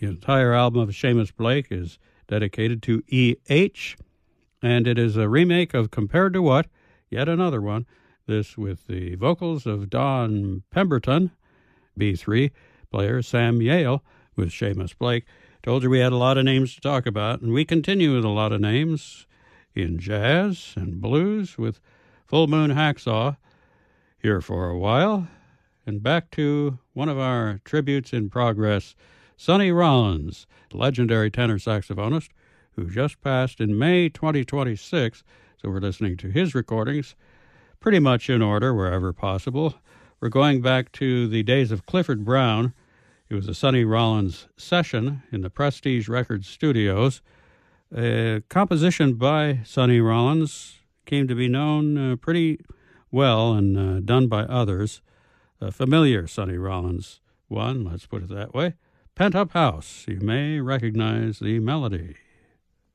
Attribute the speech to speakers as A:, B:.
A: The entire album of Seamus Blake is dedicated to E.H., and it is a remake of Compared to What, yet another one, this with the vocals of Don Pemberton, B3, player Sam Yale with Seamus Blake. Told you we had a lot of names to talk about, and we continue with a lot of names in jazz and blues with Full Moon Hacksaw here for a while. And back to one of our tributes in progress, Sonny Rollins, legendary tenor saxophonist who just passed in May 2026. So we're listening to his recordings pretty much in order wherever possible. We're going back to the days of Clifford Brown. It was a Sonny Rollins session in the Prestige Records studios. A composition by Sonny Rollins came to be known pretty well and done by others. A familiar Sonny Rollins one, let's put it that way. Pent Up House. You may recognize the melody.